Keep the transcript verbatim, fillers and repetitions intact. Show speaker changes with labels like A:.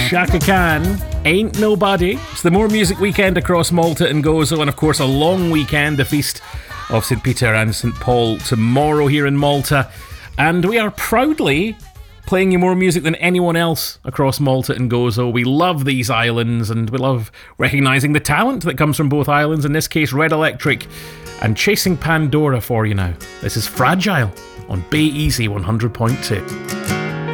A: Chaka Khan, Ain't Nobody. It's the More Music weekend across Malta and Gozo, and of course a long weekend, the feast of Saint Peter and Saint Paul tomorrow here in Malta. And we are proudly playing you more music than anyone else across Malta and Gozo. We love these islands and we love recognising the talent that comes from both islands, in this case Red Electric, and Chasing Pandora for you now. This is Fragile on Bay Easy one hundred point two.